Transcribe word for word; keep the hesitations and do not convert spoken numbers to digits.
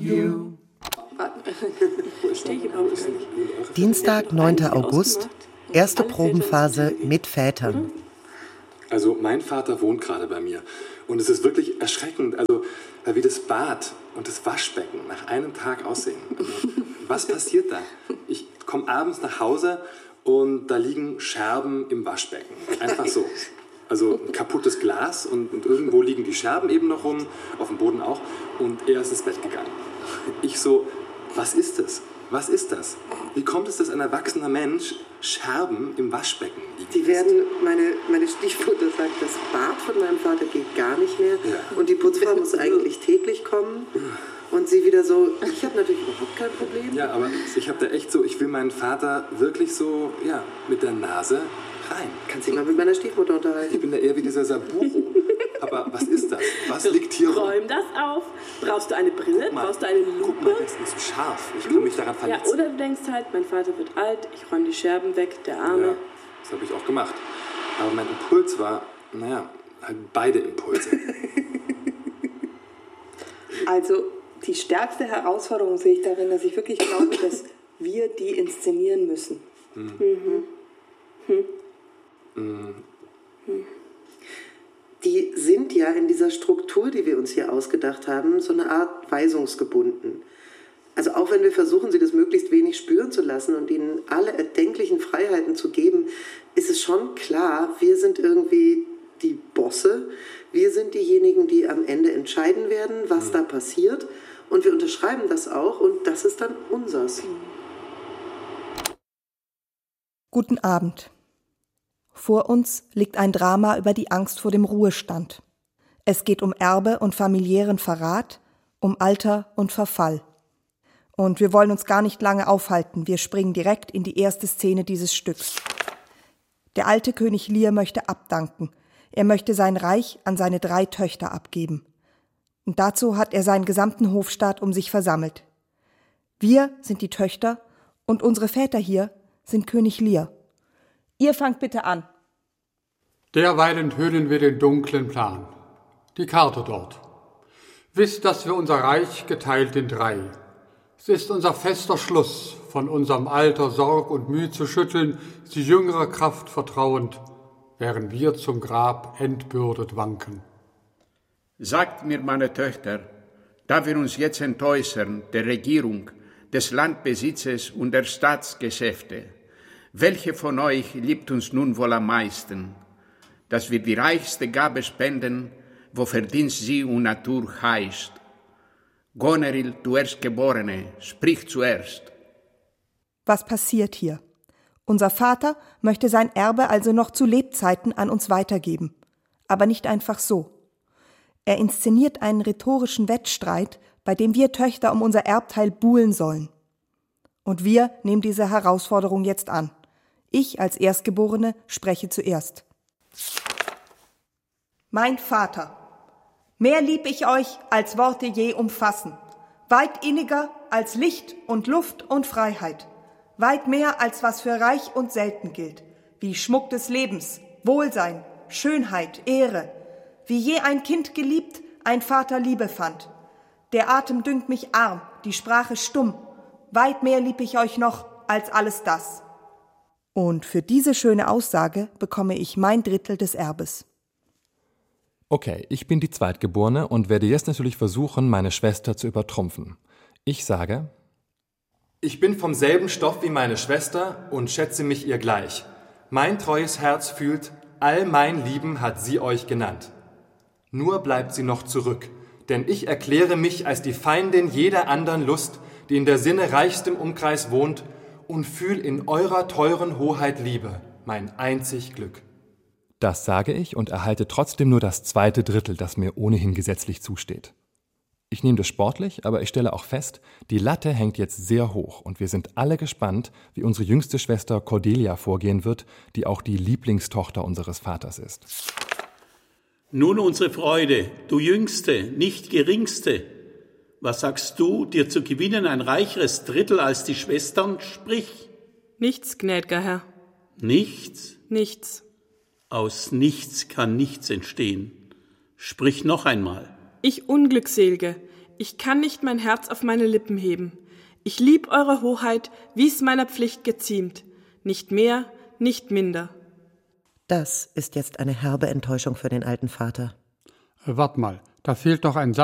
you. Dienstag, neunter August, erste Probenphase mit Vätern. Also mein Vater wohnt gerade bei mir und es ist wirklich erschreckend, also wie das Bad und das Waschbecken nach einem Tag aussehen. Also, was passiert da? Ich komme abends nach Hause und da liegen Scherben im Waschbecken, einfach so. Also ein kaputtes Glas und, und irgendwo liegen die Scherben eben noch rum, auf dem Boden auch, und er ist ins Bett gegangen. Ich so, was ist das? Was ist das? Wie kommt es, dass ein erwachsener Mensch Scherben im Waschbecken liegt? Die werden, meine, meine Stiefmutter sagt, das Bad von meinem Vater geht gar nicht mehr. Ja. Und die Putzfrau muss eigentlich täglich kommen. Und sie wieder so, ich habe natürlich überhaupt kein Problem. Ja, aber ich habe da echt so, ich will meinen Vater wirklich so, ja, mit der Nase rein. Kannst dich mal mit meiner Stiefmutter unterhalten. Ich bin da eher wie dieser Saburo. Aber was ist das? Was liegt hier rum? Räum das auf. Brauchst du eine Brille? Mal, Brauchst du eine Lupe? Guck mal, das ist scharf. Ich kann mich daran verletzen. Ja, oder du denkst halt, mein Vater wird alt, ich räume die Scherben weg, der Arme. Ja, das habe ich auch gemacht. Aber mein Impuls war, naja, halt beide Impulse. Also die stärkste Herausforderung sehe ich darin, dass ich wirklich glaube, dass wir die inszenieren müssen. Hm. Mhm. Hm. Hm. Hm. Die sind ja in dieser Struktur, die wir uns hier ausgedacht haben, so eine Art weisungsgebunden. Also auch wenn wir versuchen, sie das möglichst wenig spüren zu lassen und ihnen alle erdenklichen Freiheiten zu geben, ist es schon klar, wir sind irgendwie die Bosse. Wir sind diejenigen, die am Ende entscheiden werden, was da passiert. Und wir unterschreiben das auch und das ist dann unsers. Guten Abend. Vor uns liegt ein Drama über die Angst vor dem Ruhestand. Es geht um Erbe und familiären Verrat, um Alter und Verfall. Und wir wollen uns gar nicht lange aufhalten, wir springen direkt in die erste Szene dieses Stücks. Der alte König Lear möchte abdanken. Er möchte sein Reich an seine drei Töchter abgeben. Und dazu hat er seinen gesamten Hofstaat um sich versammelt. Wir sind die Töchter und unsere Väter hier sind König Lear. Ihr fangt bitte an. Derweil enthüllen wir den dunklen Plan. Die Karte dort. Wisst, dass wir unser Reich geteilt in drei. Es ist unser fester Schluss, von unserem Alter Sorg und Mühe zu schütteln, sie jüngerer Kraft vertrauend, während wir zum Grab entbürdet wanken. Sagt mir, meine Töchter, da wir uns jetzt entäußern, der Regierung, des Landbesitzes und der Staatsgeschäfte, welche von euch liebt uns nun wohl am meisten, dass wir die reichste Gabe spenden, wo Verdienst sie und Natur heißt? Goneril, du Erstgeborene, sprich zuerst. Was passiert hier? Unser Vater möchte sein Erbe also noch zu Lebzeiten an uns weitergeben. Aber nicht einfach so. Er inszeniert einen rhetorischen Wettstreit, bei dem wir Töchter um unser Erbteil buhlen sollen. Und wir nehmen diese Herausforderung jetzt an. Ich als Erstgeborene spreche zuerst. Mein Vater, mehr lieb ich euch, als Worte je umfassen, weit inniger als Licht und Luft und Freiheit, weit mehr als was für reich und selten gilt, wie Schmuck des Lebens, Wohlsein, Schönheit, Ehre, wie je ein Kind geliebt, ein Vater Liebe fand. Der Atem dünkt mich arm, die Sprache stumm, weit mehr lieb ich euch noch als alles das. Und für diese schöne Aussage bekomme ich mein Drittel des Erbes. Okay, ich bin die Zweitgeborene und werde jetzt natürlich versuchen, meine Schwester zu übertrumpfen. Ich sage: Ich bin vom selben Stoff wie meine Schwester und schätze mich ihr gleich. Mein treues Herz fühlt, all mein Lieben hat sie euch genannt. Nur bleibt sie noch zurück, denn ich erkläre mich als die Feindin jeder anderen Lust, die in der Sinne reichstem Umkreis wohnt, und fühl in eurer teuren Hoheit Liebe, mein einzig Glück. Das sage ich und erhalte trotzdem nur das zweite Drittel, das mir ohnehin gesetzlich zusteht. Ich nehme das sportlich, aber ich stelle auch fest, die Latte hängt jetzt sehr hoch und wir sind alle gespannt, wie unsere jüngste Schwester Cordelia vorgehen wird, die auch die Lieblingstochter unseres Vaters ist. Nun unsere Freude, du Jüngste, nicht Geringste. Was sagst du, dir zu gewinnen ein reicheres Drittel als die Schwestern? Sprich. Nichts, gnädiger Herr. Nichts? Nichts. Aus nichts kann nichts entstehen. Sprich noch einmal. Ich Unglückselige, ich kann nicht mein Herz auf meine Lippen heben. Ich lieb eure Hoheit, wie's meiner Pflicht geziemt. Nicht mehr, nicht minder. Das ist jetzt eine herbe Enttäuschung für den alten Vater. Äh, wart mal, da fehlt noch ein Satz.